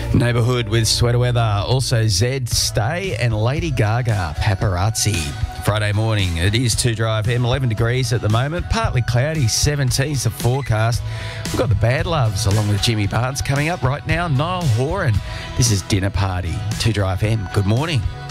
Neighbourhood with sweater weather. Also Zed, Stay and Lady Gaga, Paparazzi. Friday morning, it is 2Drive M, 11 degrees at the moment. Partly cloudy, 17's the forecast. We've got the Bad Loves along with Jimmy Barnes coming up right now. Niall Horan. This is Dinner Party. 2Drive M, good morning.